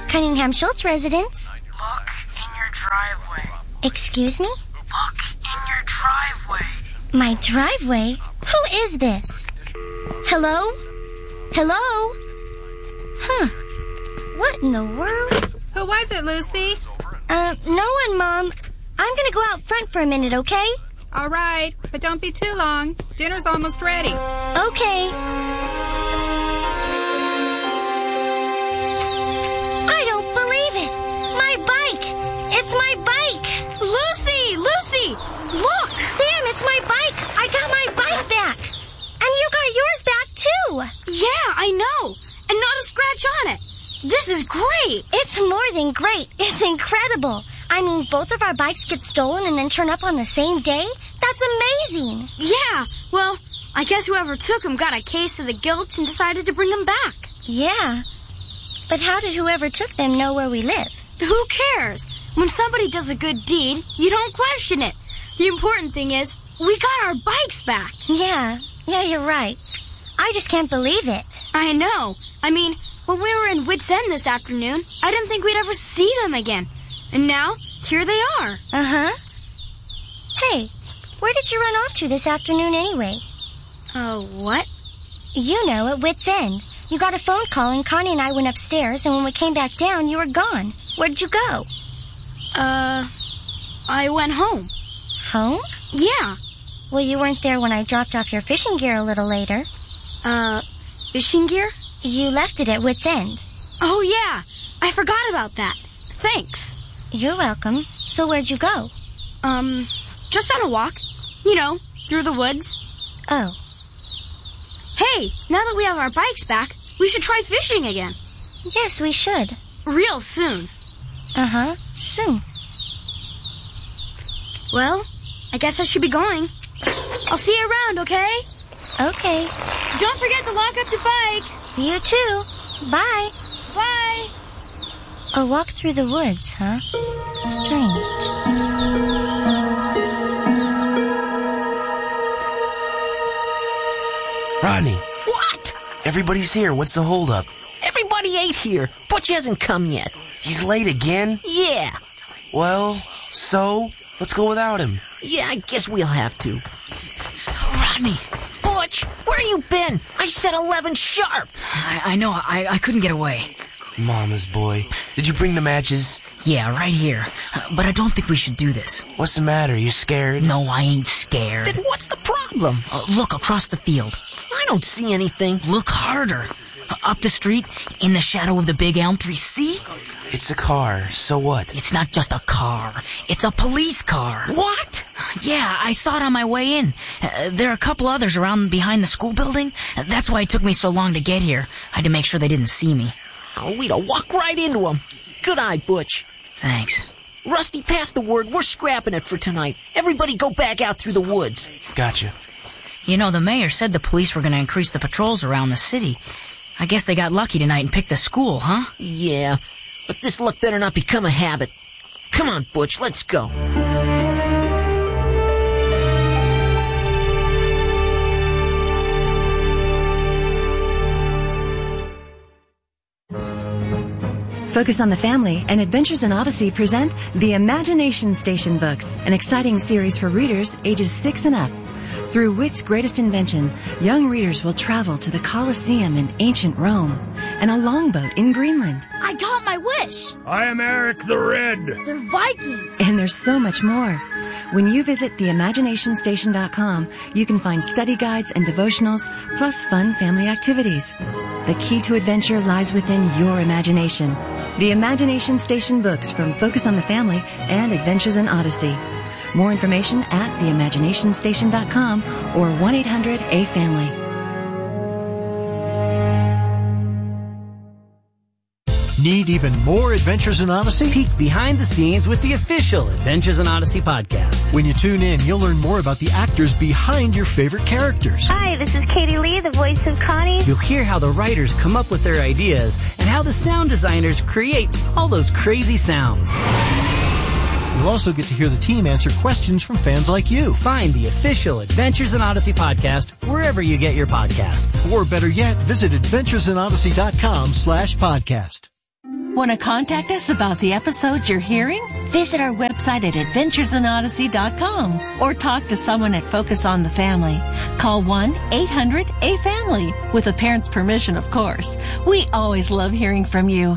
Cunningham Schultz residence. Look in your driveway. Excuse me? Look in your driveway. My driveway? Who is this? Hello? Hello? Huh. What in the world? Who was it, Lucy? No one, Mom. I'm gonna go out front for a minute, okay? All right, but don't be too long. Dinner's almost ready. Okay. I don't believe it. My bike. It's my bike. Lucy! Look! Sam, it's my bike. I got my bike back. And you got yours back, too. Yeah, I know. And not a scratch on it. This is great. It's more than great. It's incredible. I mean, both of our bikes get stolen and then turn up on the same day? That's amazing. Yeah, well, I guess whoever took them got a case of the guilt and decided to bring them back. Yeah. But how did whoever took them know where we live? Who cares? When somebody does a good deed, you don't question it. The important thing is, we got our bikes back. Yeah, you're right. I just can't believe it. I know. I mean, when we were in Wits End this afternoon, I didn't think we'd ever see them again. And now, here they are. Uh-huh. Hey, where did you run off to this afternoon anyway? What? You know, at Wits End. You got a phone call and Connie and I went upstairs, and when we came back down, you were gone. Where'd you go? I went home. Home? Yeah. Well, you weren't there when I dropped off your fishing gear a little later. Fishing gear? You left it at Wits End. Oh, yeah. I forgot about that. Thanks. You're welcome. So where'd you go? Just on a walk. You know, through the woods. Oh. Hey, now that we have our bikes back, we should try fishing again. Yes, we should. Real soon. Uh-huh, soon. Well, I guess I should be going. I'll see you around, okay? Okay. Don't forget to lock up the bike. You too. Bye. Bye. A walk through the woods, huh? Strange. Rodney. What? Everybody's here. What's the holdup? Everybody ain't here. Butch hasn't come yet. He's late again? Yeah. Well, so? Let's go without him. Yeah, I guess we'll have to. Rodney, Butch, where you been? I said 11 sharp. I know. I couldn't get away. Mama's boy. Did you bring the matches? Yeah, right here. But I don't think we should do this. What's the matter? You scared? No, I ain't scared. Then what's the problem? Look across the field. I don't see anything. Look harder. Up the street, in the shadow of the big elm tree. See? It's a car. So what? It's not just a car. It's a police car. What? Yeah, I saw it on my way in. There are a couple others around behind the school building. That's why it took me so long to get here. I had to make sure they didn't see me. Oh, we'd have walked right into them. Good eye, Butch. Thanks. Rusty, pass the word. We're scrapping it for tonight. Everybody go back out through the woods. Gotcha. You know, the mayor said the police were going to increase the patrols around the city. I guess they got lucky tonight and picked the school, huh? Yeah, but this luck better not become a habit. Come on, Butch, let's go. Focus on the Family and Adventures in Odyssey present the Imagination Station books, an exciting series for readers ages 6 and up. Through wit's greatest invention, young readers will travel to the Colosseum in ancient Rome and a longboat in Greenland. I got my wish. I am Eric the Red. They're Vikings. And there's so much more. When you visit theimaginationstation.com, you can find study guides and devotionals, plus fun family activities. The key to adventure lies within your imagination. The Imagination Station books from Focus on the Family and Adventures in Odyssey. More information at theimaginationstation.com or 1-800-A-FAMILY. Need even more Adventures in Odyssey? Peek behind the scenes with the official Adventures in Odyssey podcast. When you tune in, you'll learn more about the actors behind your favorite characters. Hi, this is Katie Lee, the voice of Connie. You'll hear how the writers come up with their ideas and how the sound designers create all those crazy sounds. You'll also get to hear the team answer questions from fans like you. Find the official Adventures in Odyssey podcast wherever you get your podcasts. Or better yet, visit adventuresinodyssey.com/podcast. Want to contact us about the episodes you're hearing? Visit our website at adventuresonodyssey.com or talk to someone at Focus on the Family. Call 1-800-A-FAMILY with a parent's permission, of course. We always love hearing from you.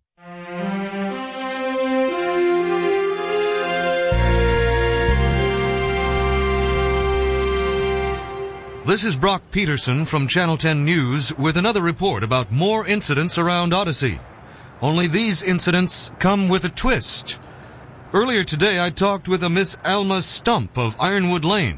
This is Brock Peterson from Channel 10 News with another report about more incidents around Odyssey. Only these incidents come with a twist. Earlier today, I talked with a Miss Alma Stump of Ironwood Lane.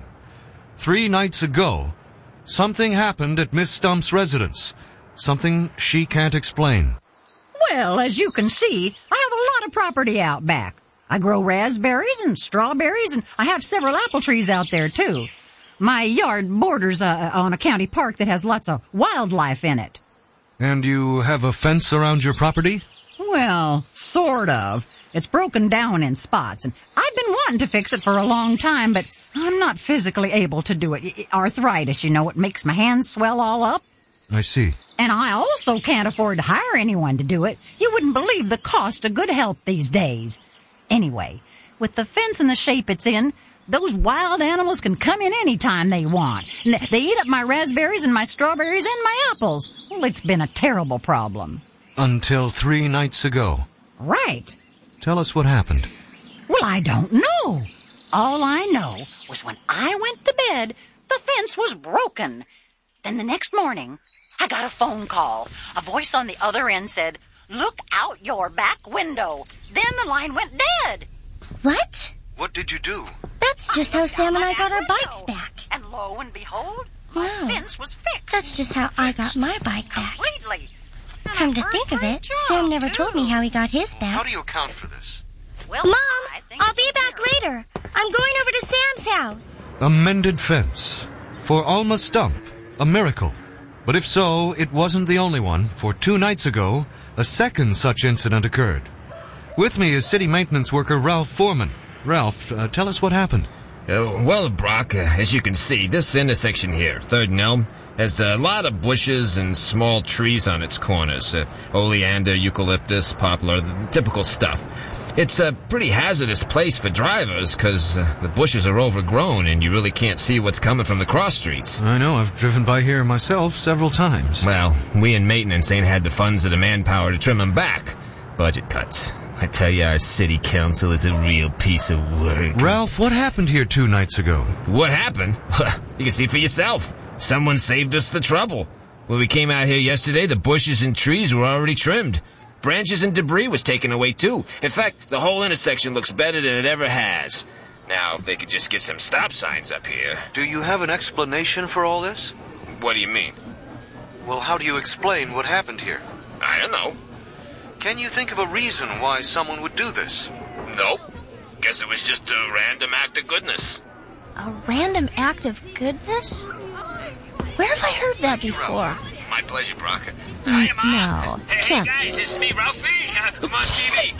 3 nights ago, something happened at Miss Stump's residence. Something she can't explain. Well, as you can see, I have a lot of property out back. I grow raspberries and strawberries, and I have several apple trees out there, too. My yard borders on a county park that has lots of wildlife in it. And you have a fence around your property? Well, sort of. It's broken down in spots, and I've been wanting to fix it for a long time, but I'm not physically able to do it. Arthritis, it makes my hands swell all up. I see. And I also can't afford to hire anyone to do it. You wouldn't believe the cost of good help these days. Anyway, with the fence in the shape it's in, those wild animals can come in any time they want. And they eat up my raspberries and my strawberries and my apples. Well, it's been a terrible problem. Until 3 nights ago. Right. Tell us what happened. Well, I don't know. All I know was when I went to bed, the fence was broken. Then the next morning, I got a phone call. A voice on the other end said, "Look out your back window." Then the line went dead. What? What did you do? That's just how Sam and I got our bikes back. And lo and behold, my fence was fixed. That's just how I got my bike back. Completely. Come to think of it, Sam never told me how he got his back. How do you account for this? Well, Mom, I'll be back later. I'm going over to Sam's house. A mended fence. For Alma Stump, a miracle. But if so, it wasn't the only one, for 2 nights ago, a second such incident occurred. With me is city maintenance worker Ralph Foreman. Ralph, tell us what happened. Well, Brock, as you can see, this intersection here, 3rd and Elm, has a lot of bushes and small trees on its corners. Oleander, eucalyptus, poplar, the typical stuff. It's a pretty hazardous place for drivers because the bushes are overgrown and you really can't see what's coming from the cross streets. I know, I've driven by here myself several times. Well, we in maintenance ain't had the funds or the manpower to trim them back. Budget cuts. I tell you, our city council is a real piece of work. Ralph, what happened here 2 nights ago? What happened? You can see for yourself. Someone saved us the trouble. When we came out here yesterday, the bushes and trees were already trimmed. Branches and debris was taken away, too. In fact, the whole intersection looks better than it ever has. Now, if they could just get some stop signs up here. Do you have an explanation for all this? What do you mean? Well, how do you explain what happened here? I don't know. Can you think of a reason why someone would do this? Nope. Guess it was just a random act of goodness. A random act of goodness? Where have I heard that before? My pleasure, Brock. Hi, Mom. No. Hey, guys, it's me, Ralphie. I'm on TV.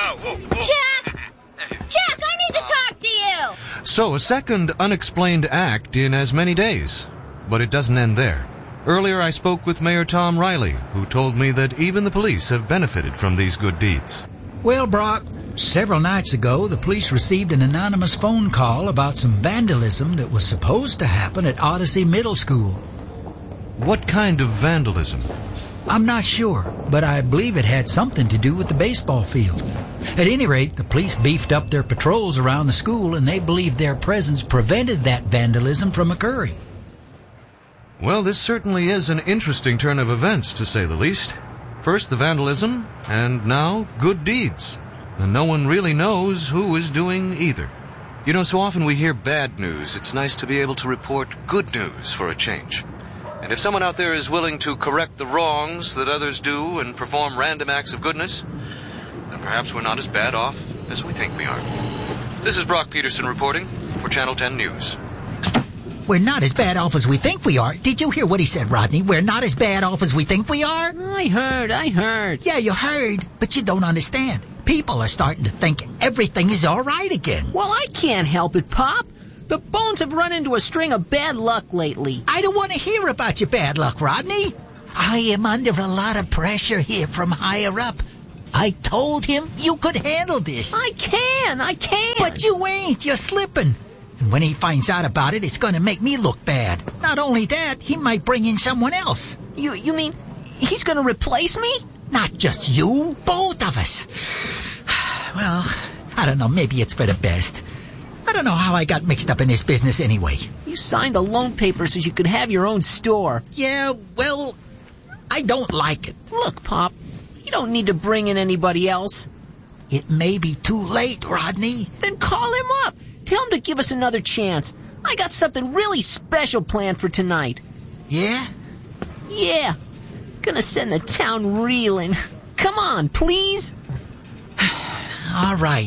Jack! Jack, I need to talk to you! So, a second unexplained act in as many days. But it doesn't end there. Earlier I spoke with Mayor Tom Riley, who told me that even the police have benefited from these good deeds. Well, Brock, several nights ago, the police received an anonymous phone call about some vandalism that was supposed to happen at Odyssey Middle School. What kind of vandalism? I'm not sure, but I believe it had something to do with the baseball field. At any rate, the police beefed up their patrols around the school, and they believe their presence prevented that vandalism from occurring. Well, this certainly is an interesting turn of events, to say the least. First the vandalism, and now good deeds. And no one really knows who is doing either. You know, so often we hear bad news. It's nice to be able to report good news for a change. And if someone out there is willing to correct the wrongs that others do and perform random acts of goodness, then perhaps we're not as bad off as we think we are. This is Brock Peterson reporting for Channel 10 News. We're not as bad off as we think we are. Did you hear what he said, Rodney? We're not as bad off as we think we are? I heard. Yeah, you heard, but you don't understand. People are starting to think everything is all right again. Well, I can't help it, Pop. The Bones have run into a string of bad luck lately. I don't want to hear about your bad luck, Rodney. I am under a lot of pressure here from higher up. I told him you could handle this. I can. But you ain't. You're slipping. And when he finds out about it, it's going to make me look bad. Not only that, he might bring in someone else. You mean he's going to replace me? Not just you, both of us. Well, I don't know, maybe it's for the best. I don't know how I got mixed up in this business anyway. You signed the loan papers so you could have your own store. Yeah, well, I don't like it. Look, Pop, you don't need to bring in anybody else. It may be too late, Rodney. Then call him up. Tell him to give us another chance. I got something really special planned for tonight. Yeah? Yeah. Gonna send the town reeling. Come on, please. All right.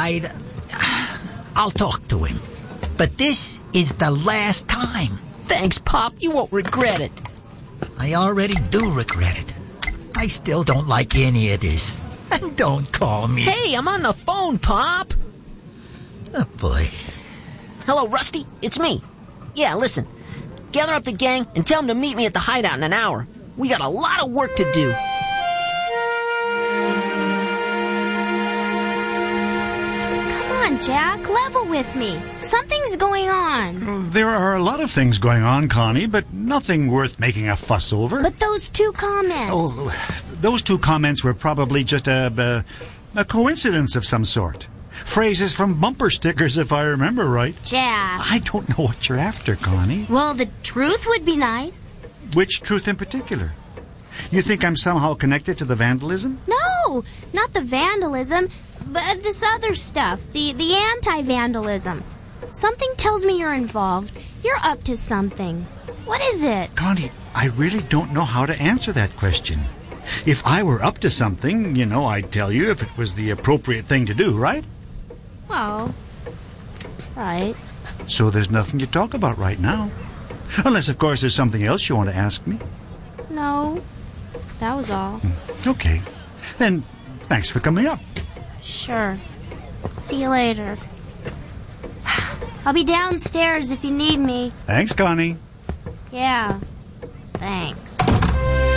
I'll talk to him. But this is the last time. Thanks, Pop. You won't regret it. I already do regret it. I still don't like any of this. And don't call me. Hey, I'm on the phone, Pop. Oh, boy. Hello, Rusty. It's me. Yeah, listen. Gather up the gang and tell them to meet me at the hideout in an hour. We got a lot of work to do. Jack, level with me. Something's going on. There are a lot of things going on, Connie, but nothing worth making a fuss over. But those 2 comments. Oh, those 2 comments were probably just a coincidence of some sort. Phrases from bumper stickers, if I remember right. Jack. I don't know what you're after, Connie. Well, the truth would be nice. Which truth in particular? You think I'm somehow connected to the vandalism? No, not the vandalism. But this other stuff, the anti-vandalism. Something tells me you're involved. You're up to something. What is it? Connie, I really don't know how to answer that question. If I were up to something, I'd tell you if it was the appropriate thing to do, right? Well, right. So there's nothing to talk about right now. Unless, of course, there's something else you want to ask me. No, that was all. Okay. Then, thanks for coming up. Sure. See you later. I'll be downstairs if you need me. Thanks, Connie. Yeah. Thanks.